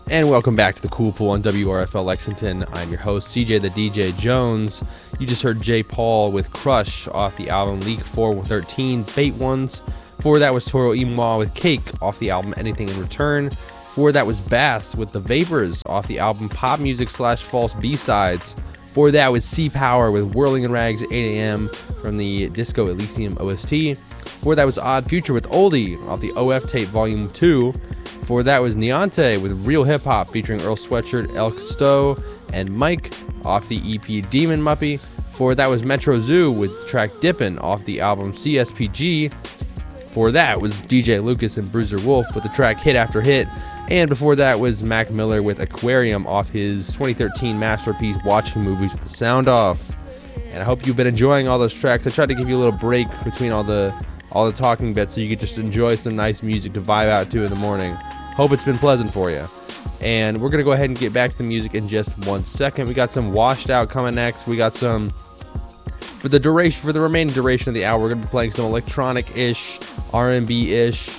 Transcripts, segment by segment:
And welcome back to the Cool Pool on WRFL Lexington. I'm your host, CJ the DJ Jones. You just heard J. Paul with Crush off the album League 413, Fate Ones. Before that was Toro y Moi with Cake off the album Anything in Return. Before that was Bass with The Vapors off the album Pop Music / False B-Sides. Before that was Sea Power with Whirling in Rags 8 AM from the Disco Elysium OST. Before that was Odd Future with Oldie off the OF Tape Volume 2. Before that was Neonte with Real Hip Hop featuring Earl Sweatshirt, El Costo, and Mike off the EP Demon Muppy. Before that was Metro Zoo with the track Dippin' off the album CSPG. Before that was DJ Lucas and Bruiser Wolf with the track Hit After Hit. And before that was Mac Miller with Aquarium off his 2013 masterpiece Watching Movies with the Sound Off. And I hope you've been enjoying all those tracks. I tried to give you a little break between all the talking bits so you could just enjoy some nice music to vibe out to in the morning. Hope it's been pleasant for you. And we're going to go ahead and get back to the music in just 1 second. We got some Washed Out coming next. We got some, for the remaining duration of the hour, we're going to be playing some electronic-ish, R&B-ish,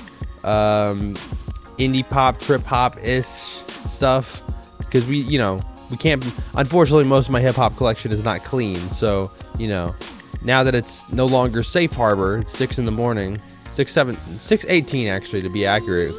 indie pop, trip hop-ish stuff. Because we can't, unfortunately, most of my hip-hop collection is not clean. So, now that it's no longer safe harbor, it's 6 in the morning, 6:18 actually to be accurate.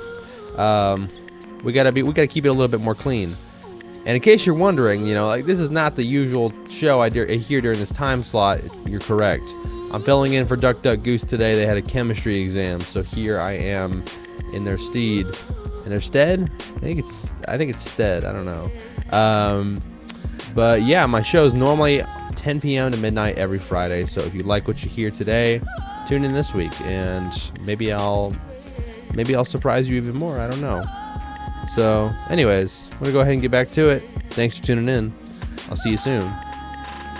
We gotta keep it a little bit more clean. And in case you're wondering, this is not the usual show I hear during this time slot. You're correct. I'm filling in for Duck Duck Goose today. They had a chemistry exam, so here I am in their stead. In their stead? I think it's stead. I don't know. But yeah, my show is normally 10 p.m. to midnight every Friday. So if you like what you hear today, tune in this week, and maybe I'll surprise you even more. I don't know. So anyways, I'm going to go ahead and get back to it. Thanks for tuning in. I'll see you soon.